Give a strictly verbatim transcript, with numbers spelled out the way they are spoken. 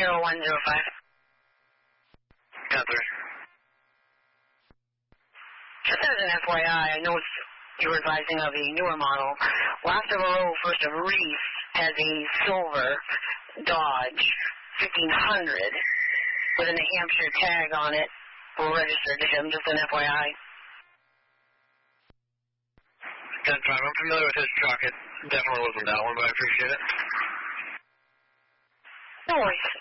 zero one zero five. ten three. Just as an F Y I, I noticed you were advising of a newer model. Last of a row, first of Reese has a silver Dodge fifteen hundred with a New Hampshire tag on it. We'll register to him, just an F Y I. ten five. I'm familiar with his truck. It definitely wasn't that one, but I appreciate it. No worries.